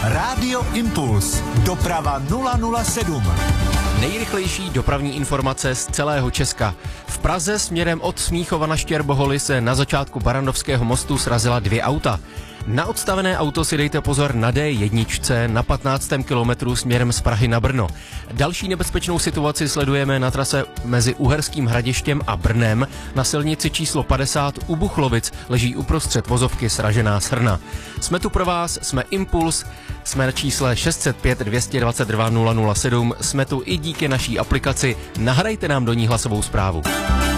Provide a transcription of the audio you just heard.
Rádio Impuls. Doprava 007. Nejrychlejší dopravní informace z celého Česka. V Praze směrem od Smíchova na Štěrboholi se na začátku Barrandovského mostu srazila 2 auta. Na odstavené auto si dejte pozor na D1 na 15. kilometru směrem z Prahy na Brno. Další nebezpečnou situaci sledujeme na trase mezi Uherským Hradištěm a Brnem. Na silnici číslo 50 u Buchlovic leží uprostřed vozovky sražená shrna. Jsme tu pro vás, jsme Impuls, jsme na čísle 605 222 007, jsme tu i díky naší aplikaci. Nahrajte nám do ní hlasovou zprávu.